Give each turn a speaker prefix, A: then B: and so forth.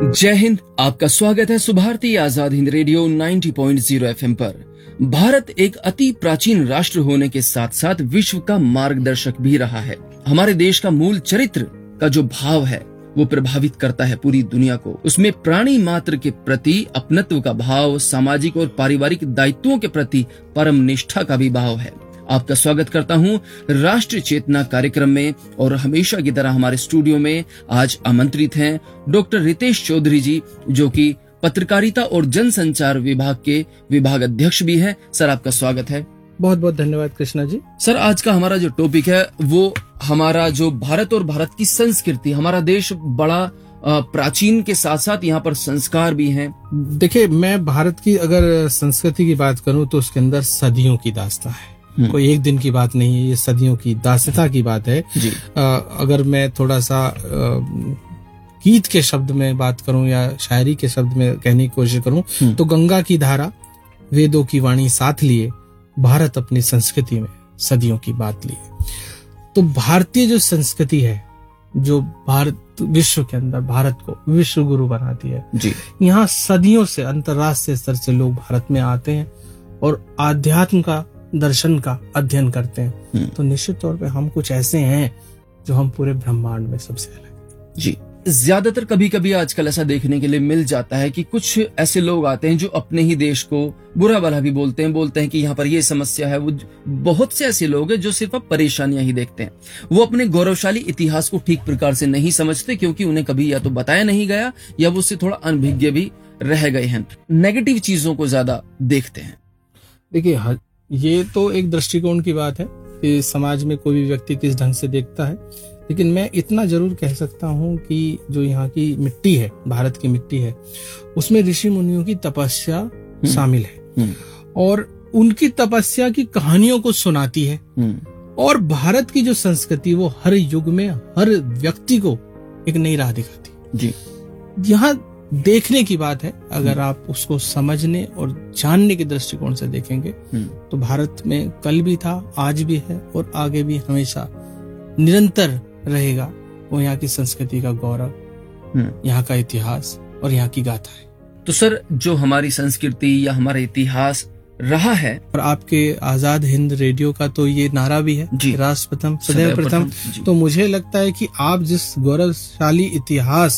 A: जय हिंद। आपका स्वागत है सुभारती आजाद हिंद रेडियो 90.0 एफएम पर। भारत एक अति प्राचीन राष्ट्र होने के साथ साथ विश्व का मार्गदर्शक भी रहा है। हमारे देश का मूल चरित्र का जो भाव है वो प्रभावित करता है पूरी दुनिया को। उसमें प्राणी मात्र के प्रति अपनत्व का भाव, सामाजिक और पारिवारिक दायित्वों के प्रति परम निष्ठा का भी भाव है। आपका स्वागत करता हूं राष्ट्रीय चेतना कार्यक्रम में और हमेशा की तरह हमारे स्टूडियो में आज आमंत्रित हैं डॉक्टर रितेश चौधरी जी, जो कि पत्रकारिता और जनसंचार विभाग के विभाग अध्यक्ष भी हैं। सर, आपका स्वागत है।
B: बहुत बहुत धन्यवाद कृष्णा जी।
A: सर, आज का हमारा जो टॉपिक है वो हमारा जो भारत और भारत की संस्कृति। हमारा देश बड़ा प्राचीन के साथ साथ यहाँ पर संस्कार भी हैं।
B: देखिए, मैं भारत की अगर संस्कृति की बात करूं तो उसके अंदर सदियों की दास्तां है। कोई एक दिन की बात नहीं है, ये सदियों की दास्तां की बात है जी। अगर मैं थोड़ा सा गीत के शब्द में बात करूं या शायरी के शब्द में कहने की कोशिश करूं तो गंगा की धारा, वेदों की वाणी साथ लिए, भारत अपनी संस्कृति में सदियों की बात लिए। तो भारतीय जो संस्कृति है, जो भारत विश्व के अंदर भारत को विश्व गुरु बनाती है जी। यहाँ सदियों से अंतर्राष्ट्रीय स्तर से लोग भारत में आते हैं और आध्यात्म का, दर्शन का अध्ययन करते हैं। तो निश्चित तौर पे हम कुछ ऐसे हैं जो हम पूरे ब्रह्मांड में सबसे अलग
A: जी। ज्यादातर कभी कभी आजकल ऐसा देखने के लिए मिल जाता है कि कुछ ऐसे लोग आते हैं जो अपने ही देश को बुरा भला भी बोलते हैं कि यहाँ पर ये समस्या है। वो बहुत से ऐसे लोग हैं जो सिर्फ अब परेशानियां ही देखते हैं। वो अपने गौरवशाली इतिहास को ठीक प्रकार से नहीं समझते, क्योंकि उन्हें कभी या तो बताया नहीं गया या वो उससे थोड़ा अनभिज्ञ भी रह गए हैं। नेगेटिव चीजों को ज्यादा देखते हैं।
B: देखिए, ये तो एक दृष्टिकोण की बात है कि समाज में कोई भी व्यक्ति किस ढंग से देखता है, लेकिन मैं इतना जरूर कह सकता हूँ कि जो यहाँ की मिट्टी है, भारत की मिट्टी है, उसमें ऋषि मुनियों की तपस्या शामिल है और उनकी तपस्या की कहानियों को सुनाती है। और भारत की जो संस्कृति वो हर युग में हर व्यक्ति को एक नई राह दिखाती जी। यहाँ देखने की बात है, अगर आप उसको समझने और जानने के दृष्टिकोण से देखेंगे तो भारत में कल भी था, आज भी है और आगे भी हमेशा निरंतर रहेगा। वो यहाँ की संस्कृति का गौरव, यहाँ का इतिहास और यहाँ की गाथा है।
A: तो सर, जो हमारी संस्कृति या हमारा इतिहास रहा है,
B: और आपके आजाद हिंद रेडियो का तो ये नारा भी है, राष्ट्र प्रथम सदैव प्रथम। तो मुझे लगता है कि आप जिस गौरवशाली इतिहास